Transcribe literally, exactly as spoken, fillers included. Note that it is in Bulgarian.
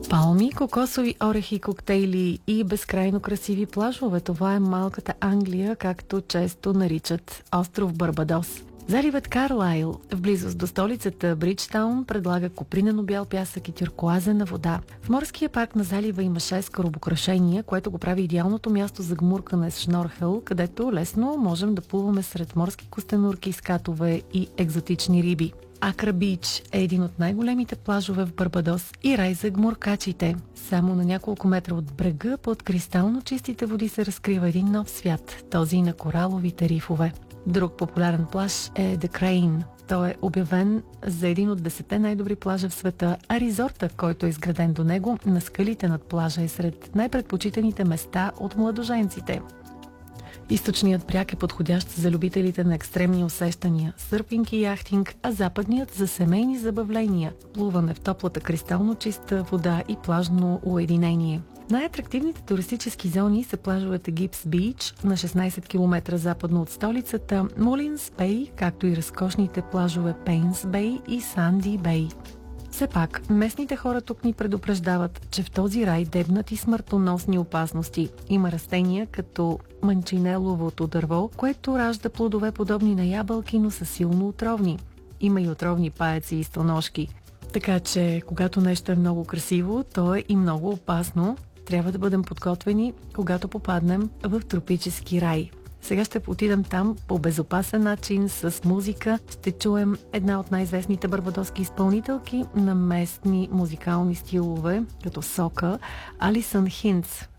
Палми, кокосови орехи, коктейли и безкрайно красиви плажове. Това е малката Англия, както често наричат остров Барбадос. Заливът Карлайл, в близост до столицата Бриджтаун, предлага копринено бял пясък и тюркоазена вода. В морския парк на залива има шест корабокрушения, което го прави идеалното място за гмуркане с шнорхел, където лесно можем да плуваме сред морски костенурки, скатове и екзотични риби. Акра Бич е един от най-големите плажове в Барбадос и рай за гмуркачите. Само на няколко метра от брега под кристално чистите води се разкрива един нов свят, този на кораловите рифове. Друг популярен плаж е The Crane. Той е обявен за един от десетте най-добри плажа в света, а резорта, който е изграден до него на скалите над плажа, е сред най-предпочитаните места от младоженците. Източният бряг е подходящ за любителите на екстремни усещания, сърфинг и яхтинг, а западният за семейни забавления, плуване в топлата кристално чиста вода и плажно уединение. Най-атрактивните туристически зони са плажовете Гипс Бич на шестнайсет километра западно от столицата, Мулинс Бей, както и разкошните плажове Пейнс Бей и Санди Бей. Все пак, местните хора тук ни предупреждават, че в този рай дебнат и смъртоносни опасности. Има растения като манчинеловото дърво, което ражда плодове подобни на ябълки, но са силно отровни. Има и отровни паяци и стоножки. Така че, когато нещо е много красиво, то е и много опасно. Трябва да бъдем подготвени, когато попаднем в тропически рай. Сега ще отидем там по безопасен начин, с музика. Ще чуем една от най-известните барбадоски изпълнителки на местни музикални стилове, като сока, Алисън Хинц.